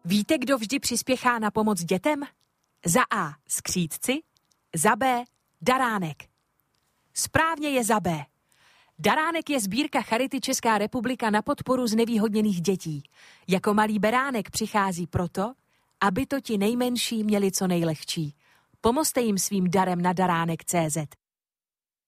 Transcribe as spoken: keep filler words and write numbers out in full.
Víte, kdo vždy přispěchá na pomoc dětem? Za A. skřídci, za B. daránek. Správně je za B. Daránek je sbírka Charity Česká republika na podporu znevýhodněných dětí. Jako malý beránek přichází proto, aby to ti nejmenší měli co nejlehčí. Pomozte jim svým darem na daránek tečka cé zet.